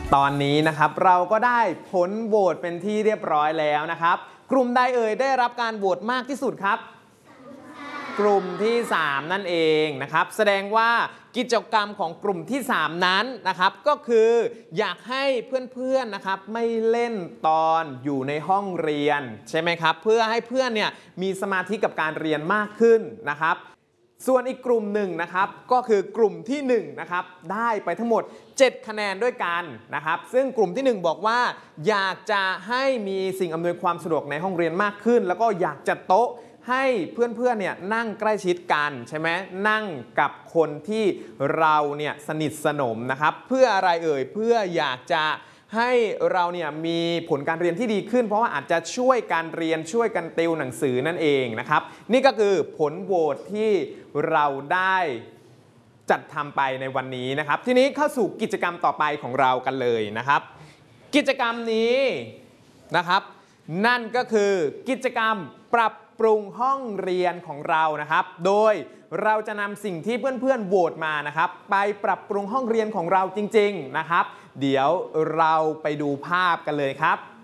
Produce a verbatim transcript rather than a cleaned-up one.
ตอนนี้นะครับเราก็ได้ผลโหวตเป็นที่เรียบร้อยแล้วนะครับกลุ่มใดเอ่ยได้รับการโหวตมากที่สุดครับกลุ่มที่สามนั่นเองนะครับแสดงว่ากิจกรรมของกลุ่มที่สามนั้นนะครับก็คืออยากให้เพื่อนๆนะครับไม่เล่นตอนอยู่ในห้องเรียนใช่ไหมครับเพื่อให้เพื่อนเนี่ยมีสมาธิกับการเรียนมากขึ้นนะครับส่วนอีกกลุ่มหนึ่งนะครับก็คือกลุ่มที่หนึ่งนะครับได้ไปทั้งหมดเจ็ดคะแนนด้วยกันนะครับซึ่งกลุ่มที่หนึ่งบอกว่าอยากจะให้มีสิ่งอำนวยความสะดวกในห้องเรียนมากขึ้นแล้วก็อยากจัดโต๊ะให้เพื่อนๆเนี่ยนั่งใกล้ชิดกันใช่ไหมนั่งกับคนที่เราเนี่ยสนิทสนมนะครับเพื่ออะไรเอ่ยเพื่ออยากจะให้เราเนี่ยมีผลการเรียนที่ดีขึ้นเพราะว่าอาจจะช่วยการเรียนช่วยกันติวหนังสือนั่นเองนะครับนี่ก็คือผลโหวตที่เราได้จัดทำไปในวันนี้นะครับทีนี้เข้าสู่กิจกรรมต่อไปของเรากันเลยนะครับกิจกรรมนี้นะครับนั่นก็คือกิจกรรมปรับปรุงห้องเรียนของเรานะครับโดยเราจะนำสิ่งที่เพื่อนๆโหวตมานะครับไปปรับปรุงห้องเรียนของเราจริงๆนะครับเดี๋ยวเราไปดูภาพกันเลยครับ